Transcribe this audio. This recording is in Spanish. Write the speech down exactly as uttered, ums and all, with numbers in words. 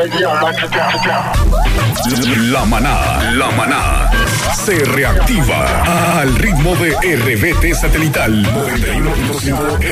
La manada, la manada se reactiva al ritmo de R B T satelital noventa y uno punto cinco